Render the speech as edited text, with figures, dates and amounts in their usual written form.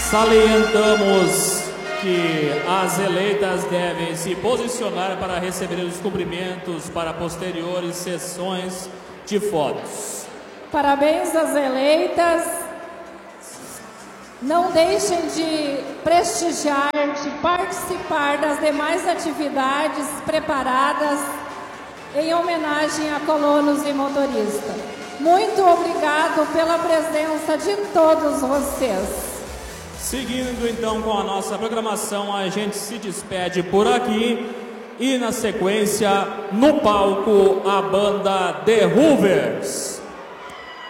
Salientamos que as eleitas devem se posicionar para receber os cumprimentos para posteriores sessões de fotos. Parabéns às eleitas. Não deixem de prestigiar, de participar das demais atividades preparadas em homenagem a colonos e motoristas. Muito obrigado pela presença de todos vocês. Seguindo então com a nossa programação, a gente se despede por aqui e na sequência, no palco, a banda The Hoovers.